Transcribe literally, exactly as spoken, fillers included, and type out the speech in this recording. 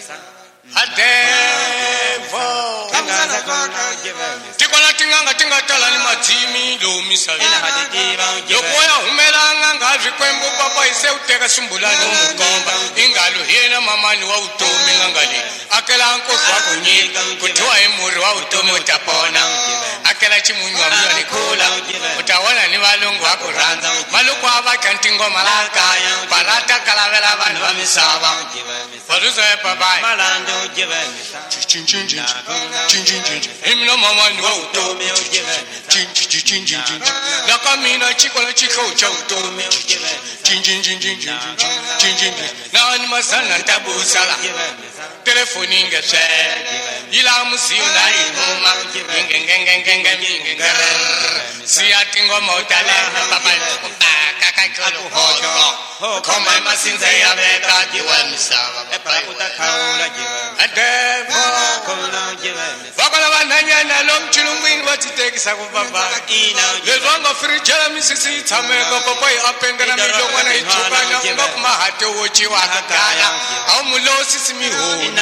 Adevo Tikola tinganga tingatala ni majimi lo misala Yokoya humelanga ngazi kwembu papa ise uteka sumbulani umukomba Ingalo hiena mamani wa utomi ngangali Akela ankofu wako nyika Kutua emuri wa utomi utapona Akela chimunyu wa myo nikula Utawana ni walungu wako ranza Maluku waba kantingo malaka Balata kalavela vanu wa misaba Waruzo epa bai Chin chin chin chin chin chin Emino mamani wa utomi Chin chin chin chin chin chin Laka mina chikola chika ucha utomi Chin chin chin chin chin chin chin Na wani masana ntabu sala Telefoni ngese Ila musiu na inuma Ngengengengengenge ngengengere Siyati ngoma utale Baba Kaka kolo hojo Koma masinze ya beka Jiwa misaba Adevo Wakola wananya na lom chilungwini Watitekisa kubaba Lezwanga firijala misisi Itameka papai apenga na milongwa na itubanya Ngokuma hate uochi wakakaya Au mulo sisi miho